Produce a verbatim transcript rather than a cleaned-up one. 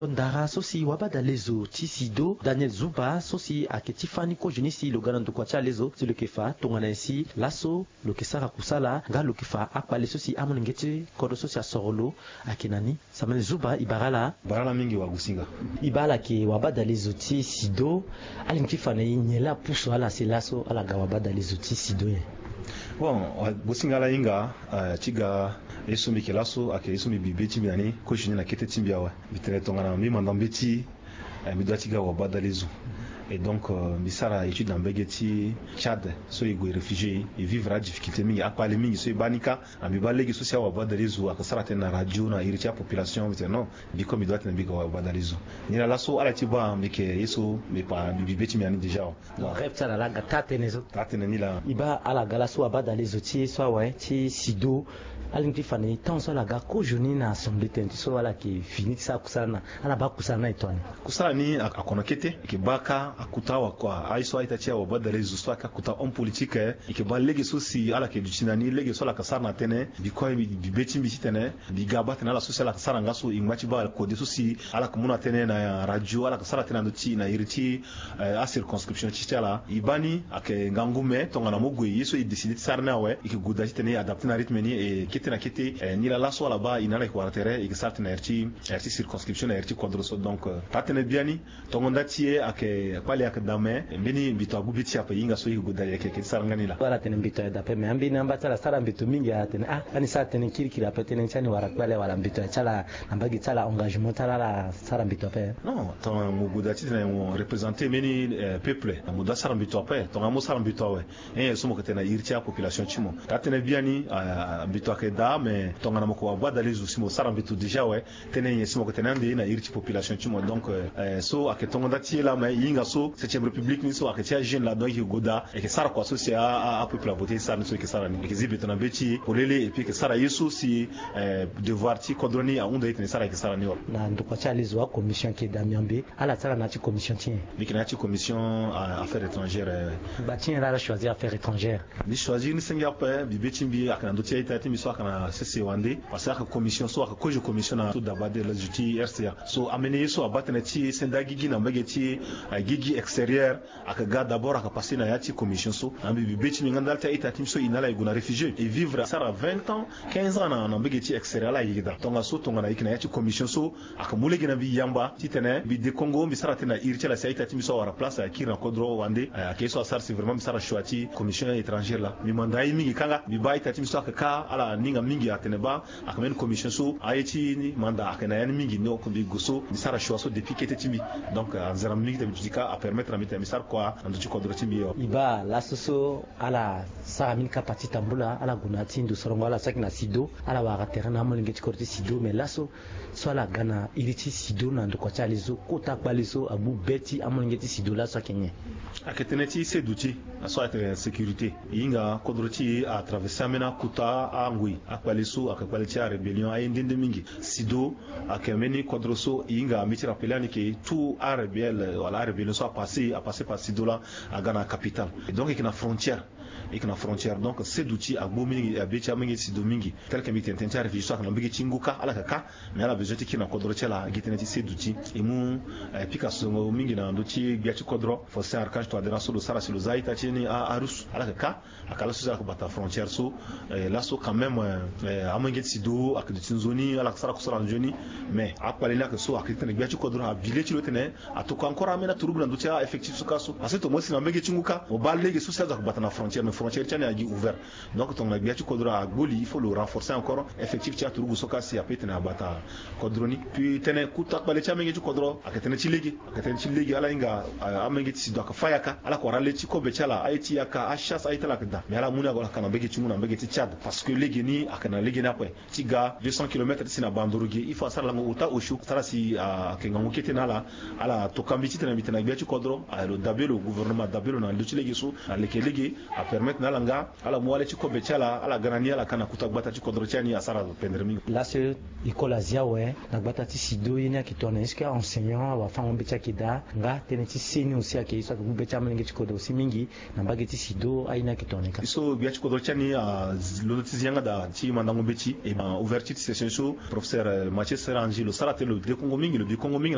Ndara sosi wabada lezo tisido Daniel Zuba sosi aketi fani ko jenisi logana ndukwacha lezo si lokefa tongana isi laso lokesara kusala nga lokefa akpale sosi amoningeti kodo sosi asorolo akinani samane Zuba ibarala barala mingi wa gusinga ibala ke wabada lezo tisido alimkifana nyela puso ala se laso ala ga wabada lezo tisido ye. Bon, gusinga la inga uh, chiga esumi kelaso ake esumi bibeti miani ko jini na kete timbiawa bitere tongana mi mandambeti uh, mi doit chiga wa badalezo. Et donc, euh, Bissara étude dans Begeti, Tchad, so il est réfugié, il vivra difficulté mingi, akpa le mingi, so il banika, amiba legi so sia wa badalezo, akasara tena radio na iritia population, mais non, biko mi doit na biko wa badalezo. Ni la laso ala tiba mbike yeso, mais pas bibeti mi ani déjà. Donc rêve ça la ga tatenezo. Tatene ni la. Iba ala galaso wa badalezo ti so wa ti sido. Alingi fane tant so la ga ko joni na assemblée tenti so wala ki fini sa kusana ala ba kusana itwani. Kusana ni akona kete ke baka akutawa kwa aiso aitachia wa badalezo so akakuta on politique e ba legi so si ala ke duchinani legi so la kasana tene biko bibeti mbitene bigaba tena la so la kasara ngaso ingmachi ba ko de so si ala komuna tene na radio ala kasara tena ndoti na iriti a circonscription chitala ibani ake ngangume tonga na mogwe yeso i décider sarna we e gudaji tene adapter na rythme ni e kete na kete ni la laso la ba inala ko aratere e sartena irti irti circonscription na irti quadro so donc tatene biani tonga ndati ake pale ake dame mbini mbito agubiti apa inga so yigo da yake ke sarangani la wala tene mbito da pe me ambi namba tala sara mbito mingi atene ah ani sa tene kirikira pe tene chani wara kwale wala mbito chala nambagi chala engagement tala la sara mbito pe non ton muguda ti tene mo représenter meni peuple muda sara mbito pe ton amo sara mbito we eh so mo ketena irtia population chimo tatene biani mbito ke da me ton na mo ko wa dali zu simo sara mbito déjà we tene yesimo ketena ndi na irti population chimo donc so aketonga dati la me inga so septième république ni so aketia jeune la donc goda et que sara ko associé à à peuple la beauté ça ne so que sara ni que zibe tona beti olele et puis que sara yesu si devoir ti kodroni a onda itene sara que sara ni na ndoko cha lezo commission ki damiambe ala sara na ti commission ti ni que na ti commission affaires étrangères ba ti la choisir affaires étrangères ni choisir ni senga pe bi beti bi akana ndoti ita ti mi so akana cc wande parce que commission so ko je commission na tout d'abord de la justice R C A so amener so abatene ti senda gigi na mbegeti gigi extérieur aka ga d'abord aka passer na yati commission so ambi bibeti ngandal ta ita tim so inala iguna réfugié et vivre sara vingt ans quinze ans na mbegeti extérieur la yigida tonga so tonga na ikina yati commission so aka mulegi na bi yamba titene bi de Congo bi sara tena irti la saita tim so wara place aki na kodro wande aka so sar c'est vraiment sara choati commission étrangère la mi mandai mingi kanga bi ba ita tim so aka ka ala ninga mingi atene ba aka men commission so ayeti ni manda aka na yani mingi no ko bi goso bi sara choaso depuis kete timi donc anzara mingi de budika a permettre amita misar kwa anduchi kodro timi yo iba la soso ala sara min kapati tambula ala gunati ndu sorongo ala sakina sido ala wa terrain amolinge ti korti sido mais laso so ala gana iriti sido na ndo kwa chalizo kota kwalizo abu beti amolinge ti sido la so kenye aketeneti seduti aso ate sécurité inga kodroti a traverser mena kuta angui akwaliso akakwaliti a rébellion ay ndinde mingi sido akemeni kodroso inga miti rappelani ke tout a rebelle wala rébellion so a passé a passé par sido la a gana capitale et donc ikina frontière ikina frontière donc seduti a bomingi a becha mingi sido mingi tel que miti tenta réfugié so akana mbigi chinguka ala kaka mais ala besoin tikina kodroti la giteneti seduti emu pika so mingi na ndoti biati kodro fo ser archange to adena so do sara si lo zaita chini a arus ala kaka akala so ko bata frontière so là so quand même amangi sido ak de tinzoni ala sara ko sara njoni mais apale la que so akitene biati kodro a bileti lo tene atuko encore amena turubu na ndoti a effectif so kaso aseto mo si na mbege chinguka o balege so sa ko bata na frontière mais frontière tane agi ouvert donc ton biati kodro a goli il faut le renforcer encore effectif tia turubu so kasi a petene bata kodroni puis tene kuta bale tia mbege kodro akitene chilegi akitene chilegi ala inga amangi sido ka fayaka ala ko rale ti ko be chala aiti aka achas aita la kada mais ala muna ko kana mbege ti muna mbege ti Tchad parce que legi ni akana legi na pwe ti ga deux cents kilomètres sina bandorugi il faut sala lango uta oshu sala si akenga ngokete na la ala to kambiti tena mitena biati kodro alo dabelo gouvernement dabelo na luti legi so aleke legi a permettre na langa ala mwale ti ko be chala ala ganani ala kana kutagbata ti kodro tiani asara pendremi là c'est école asia ouais na gbata ti sido yina ki tona est-ce que enseignant wa fa ngombe ti da nga tene ti seni aussi ake so ko be chama ngi ti kodo si mingi na mbage ti sido aina ki toneka so biati kodro tiani a lo ti zianga da ti mandango beti e ba ouverture ti session so professeur Mathieu Serangi lo sarate lo de Congo mingi lo bi Congo mingi